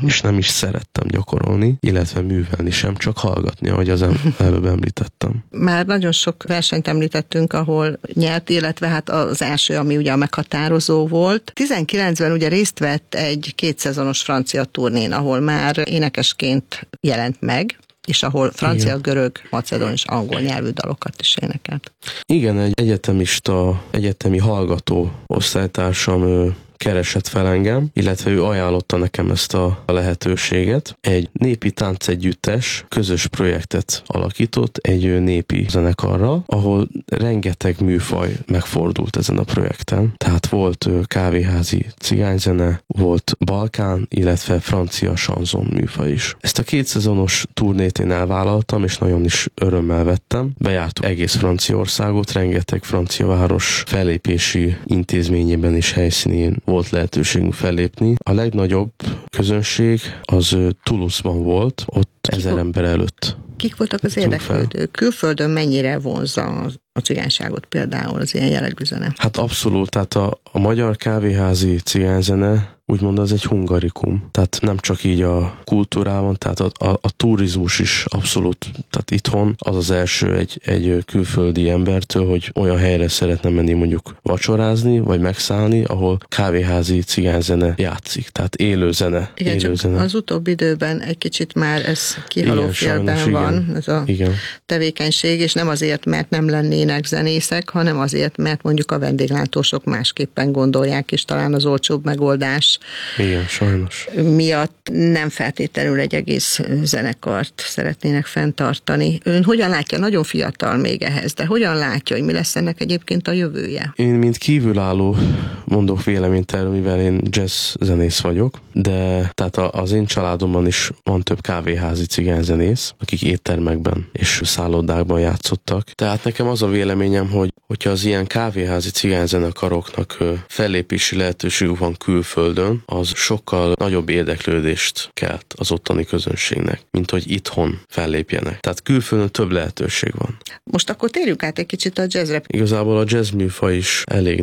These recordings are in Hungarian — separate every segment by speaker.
Speaker 1: és nem is szerettem gyakorolni, illetve művelni sem, csak hallgatni, ahogy az előbb említettem.
Speaker 2: Már nagyon sok versenyt említettünk, ahol nyert, illetve hát az első, ami ugye a meghatározó volt. 19-ben ugye részt vett egy 2 szezonos francia turnén, ahol már énekesként jelent meg, és ahol francia, igen, görög, macedón és angol nyelvű dalokat is énekelt.
Speaker 1: Igen, egy egyetemi hallgató osztálytársam keresett fel engem, illetve ő ajánlotta nekem ezt a lehetőséget. Egy népi táncegyüttes közös projektet alakított egy népi zenekarral, ahol rengeteg műfaj megfordult ezen a projekten. Tehát volt kávéházi cigányzene, volt balkán, illetve francia sanzon műfaj is. Ezt a 2 szezonos turnét én elvállaltam, és nagyon is örömmel vettem. Bejártuk egész Franciaországot, rengeteg francia város fellépési intézményében és helyszínén volt lehetőségünk fellépni. A legnagyobb közönség az Toulouse-ban volt, ott 1000 ember előtt.
Speaker 2: Kik voltak az érdeklődők? Külföldön mennyire vonzza a cigányságot például az ilyen jellegű zene?
Speaker 1: Hát abszolút, tehát a magyar kávéházi cigányzene úgymond az egy hungarikum. Tehát nem csak így a kultúrában, tehát a turizmus is abszolút, tehát itthon az az első egy külföldi embertől, hogy olyan helyre szeretne menni mondjuk vacsorázni, vagy megszállni, ahol kávéházi cigányzene játszik. Tehát élő zene.
Speaker 2: Igen,
Speaker 1: élő
Speaker 2: csak
Speaker 1: zene.
Speaker 2: az utóbbi időben egy kicsit már ez kihaló félben van, ez a tevékenység, és nem azért, mert nem lennének zenészek, hanem azért, mert mondjuk a vendéglátósok másképpen gondolják, és talán az olcsóbb megoldás
Speaker 1: igen, sajnos.
Speaker 2: miatt nem feltétlenül egy egész zenekart szeretnének fenntartani. Ön hogyan látja, nagyon fiatal még ehhez, de hogyan látja, hogy mi lesz ennek egyébként a jövője?
Speaker 1: Én, mint kívülálló mondok véleményt erről, mivel én jazz zenész vagyok, de tehát az én családomban is van több kávéházi cigányzenész, akik éttermekben és szállodákban játszottak. Tehát nekem az a véleményem, hogyha az ilyen kávéházi cigányzenekaroknak fellépési lehetőségük van külföldön, az sokkal nagyobb érdeklődést kelt az ottani közönségnek, mint hogy itthon fellépjenek. Tehát külföldön több lehetőség van.
Speaker 2: Most akkor térjünk át egy kicsit a jazzre.
Speaker 1: Igazából a jazz műfaj is elég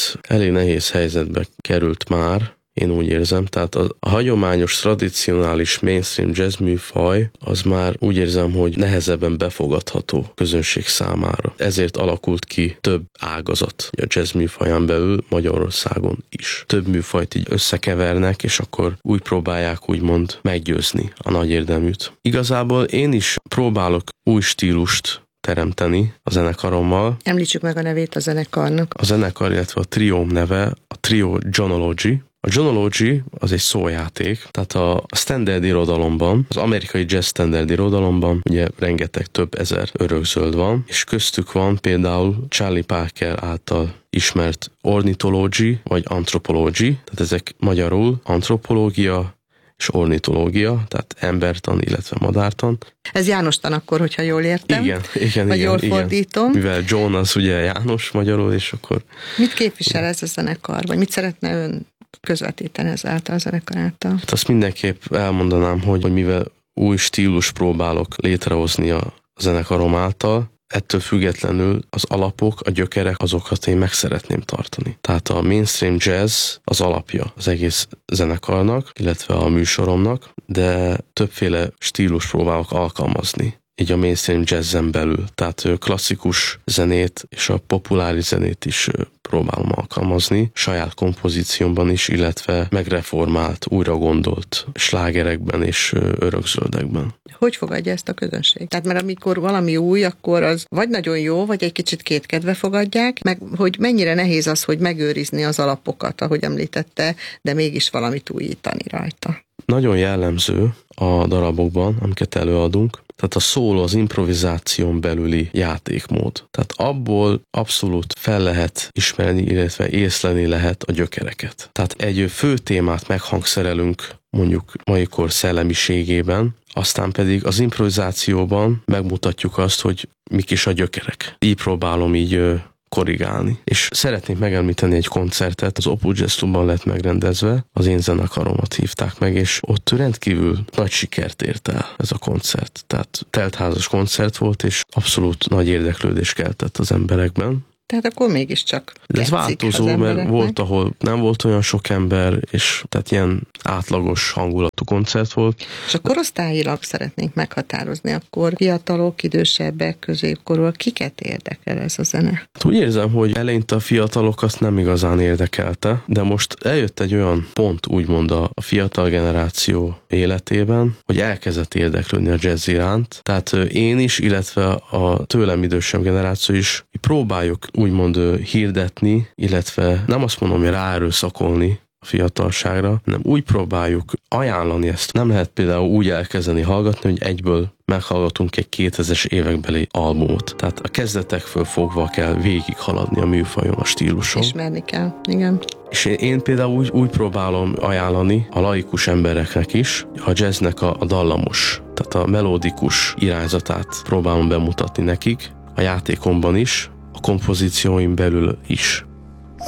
Speaker 1: nehéz helyzetbe került már, én úgy érzem, tehát a hagyományos, tradicionális mainstream jazz műfaj az már úgy érzem, hogy nehezebben befogadható közönség számára. Ezért alakult ki több ágazat a jazz műfaján belül Magyarországon is. Több műfajt így összekevernek, és akkor úgy próbálják úgymond meggyőzni a nagy érdeműt. Igazából én is próbálok új stílust teremteni a zenekarommal.
Speaker 2: Említsük meg a nevét a zenekarnak.
Speaker 1: A zenekar, illetve a trióm neve, a Trio Jonology. A Jonology az egy szójáték, tehát a standard irodalomban, az amerikai jazz standard irodalomban ugye rengeteg több ezer örökzöld van, és köztük van például Charlie Parker által ismert ornithology vagy anthropology, tehát ezek magyarul antropológia és ornitológia, tehát embertan, illetve madártan.
Speaker 2: Ez Jánostan akkor, hogyha jól értem.
Speaker 1: Igen.
Speaker 2: Vagy jól fordítom.
Speaker 1: Mivel John az ugye János magyarul, és akkor...
Speaker 2: Mit képvisel ez a zenekar? Vagy mit szeretne ön közvetíteni ezáltal a zenekar által?
Speaker 1: Hát azt mindenképp elmondanám, hogy mivel új stílus próbálok létrehozni a zenekarom által, ettől függetlenül az alapok, a gyökerek, azokat én meg szeretném tartani. Tehát a mainstream jazz az alapja az egész zenekarnak, illetve a műsoromnak, de többféle stílus próbálok alkalmazni így a mainstream jazzen belül. Tehát klasszikus zenét és a populáris zenét is próbálom alkalmazni, saját kompozíciómban is, illetve megreformált, újra gondolt slágerekben és örökzöldekben.
Speaker 2: Hogy fogadja ezt a közönség? Tehát mert amikor valami új, akkor az vagy nagyon jó, vagy egy kicsit kétkedve fogadják, meg hogy mennyire nehéz az, hogy megőrizni az alapokat, ahogy említette, de mégis valamit újítani rajta.
Speaker 1: Nagyon jellemző a darabokban, amiket előadunk, tehát a szóló, az improvizáción belüli játékmód. Tehát abból abszolút fel lehet ismerni, illetve észlelni lehet a gyökereket. Tehát egy fő témát meghangszerelünk mondjuk maikor szellemiségében, aztán pedig az improvizációban megmutatjuk azt, hogy mik is a gyökerek. Így próbálom így korrigálni. És szeretnék megemlíteni egy koncertet, az Opus Jazz Clubban lett megrendezve, az én zenekaromat hívták meg, és ott rendkívül nagy sikert ért el ez a koncert. Tehát teltházas koncert volt, és abszolút nagy érdeklődést keltett az emberekben.
Speaker 2: Tehát akkor mégiscsak
Speaker 1: de ez változó, mert volt, ahol nem volt olyan sok ember, és tehát ilyen átlagos hangulatú hangulatú koncert volt.
Speaker 2: És a korosztályilag szeretnénk meghatározni, akkor fiatalok, idősebbek, középkorúak, kiket érdekel ez a zene?
Speaker 1: Úgy érzem, hogy eleinte a fiatalok azt nem igazán érdekelte, de most eljött egy olyan pont, úgymond a fiatal generáció életében, hogy elkezdett érdeklődni a jazz iránt. Tehát én is, illetve a tőlem idősebb generáció is próbáljuk úgymond hirdetni, illetve nem azt mondom, hogy ráerőszakolni a fiatalságra, hanem úgy próbáljuk ajánlani ezt. Nem lehet például úgy elkezdeni hallgatni, hogy egyből meghallgatunk egy 2000-es évekbeli albumot. Tehát a kezdetekről fogva kell végighaladni a műfajon, a stíluson.
Speaker 2: Ismerni kell, igen.
Speaker 1: És én például úgy próbálom ajánlani a laikus embereknek is a jazznek a dallamos, tehát a melódikus irányzatát próbálom bemutatni nekik, a játékomban is, a kompozícióim belül is.